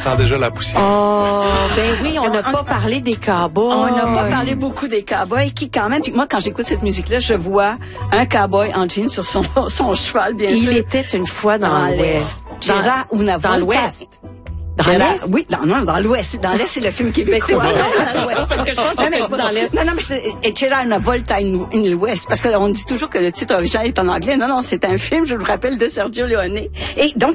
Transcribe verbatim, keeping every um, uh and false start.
sent déjà la poussière. Oh, ben oui, on n'a pas parlé des cowboys. On n'a pas parlé beaucoup des cowboys qui, quand même, puis moi, quand j'écoute cette musique-là, je vois un cowboy en jean sur son, son cheval, bien Il sûr. Il était une fois dans, dans l'Ouest. Gérard Unavolt. Dans l'Ouest. Dans Gérard, l'Est? Oui, dans, non, dans l'Ouest. Dans l'Est, c'est le film québécois. Mais c'est ça, non, dans l'Ouest. Parce que je pense que c'est dans l'Est. Non, non, mais c'est Gérard Unavolt in, in l'Ouest. Parce qu'on dit toujours que le titre original est en anglais. Non, non, c'est un film, je vous rappelle, de Sergio Leone. Et donc,